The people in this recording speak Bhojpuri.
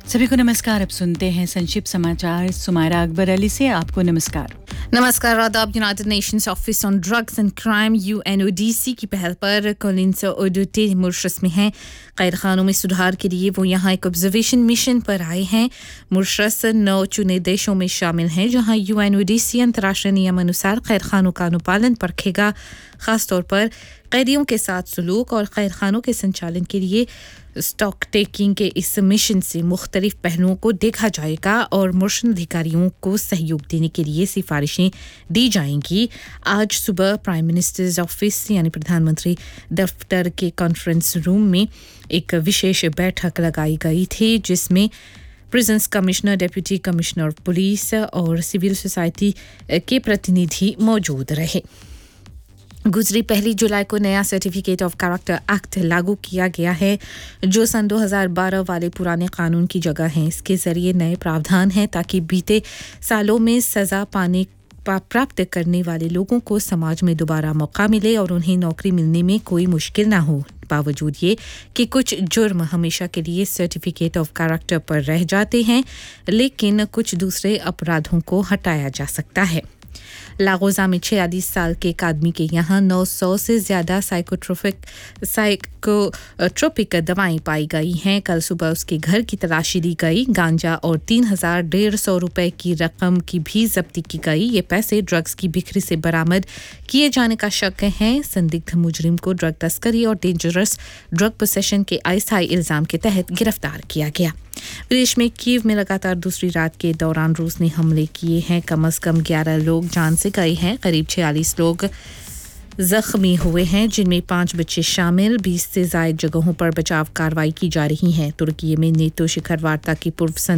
सभी को नमस्कार। अब सुनते हैं संक्षिप्त समाचार। सुमायरा अकबर अली से आपको नमस्कार। नमस्कार। आदाब। United Nations office on drugs and crime UNODC की पहल पर कोलिंस ओडुटे मुर्शस में हैं। कैद खानों में सुधार के लिए वो यहाँ एक ऑब्जर्वेशन मिशन पर आए हैं। मुर्शस 9 चुने देशों में शामिल हैं जहाँ UNODC अंतर्राष्ट्रीय नियम अनुसार कैद खानों का अनुपालन परखेगा। खासतौर पर कैदियों के साथ सलूक और कैद खानों के संचालन के लिए स्टॉक टेकिंग के इस मिशन से मुख्तलिफ पहलुओं को देखा जाएगा और मुर्शद अधिकारियों को सहयोग देने के लिए सिफारिशें दी जाएंगी। आज सुबह प्राइम मिनिस्टर्स ऑफिस यानी प्रधानमंत्री दफ्तर के कॉन्फ्रेंस रूम में एक विशेष बैठक लगाई गई थी जिसमें prisons commissioner, deputy commissioner of police और सिविल सोसाइटी के प्रतिनिधि मौजूद रहे। गुजरी 1 जुलाई को नया सर्टिफिकेट ऑफ कैरेक्टर एक्ट लागू किया गया है जो सन 2012 वाले पुराने कानून की जगह है। इसके जरिए नए प्रावधान हैं ताकि बीते सालों में सज़ा पाने प्राप्त करने वाले लोगों को समाज में दोबारा मौका मिले और उन्हें नौकरी मिलने में कोई मुश्किल ना हो। बावजूद ये कि कुछ जुर्म हमेशा के लिए सर्टिफिकेट ऑफ कैरेक्टर पर रह जाते हैं, लेकिन कुछ दूसरे अपराधों को हटाया जा सकता है। लागोजा में 46 साल के एक आदमी के यहाँ 900 से ज़्यादा साइकोट्रोपिक दवाएं पाई गई हैं। कल सुबह उसके घर की तलाशी ली गई। गांजा और 3,150 रुपए की रकम की भी जब्ती की गई। ये पैसे ड्रग्स की बिक्री से बरामद किए जाने का शक है। संदिग्ध मुजरिम को ड्रग तस्करी और डेंजरस ड्रग पोसेशन के अस्थायी इल्ज़ाम के तहत गिरफ्तार किया गया। विदेश में कीव में लगातार दूसरी रात के दौरान रूस ने हमले किए हैं। कम से कम 11 लोग जान से गए हैं। करीब 46 लोग जख्मी हुए हैं जिनमें 5 बच्चे शामिल। 20 से ज़ायद जगहों पर बचाव कार्रवाई की जा रही है। तुर्की में नेटो शिखर वार्ता की पूर्व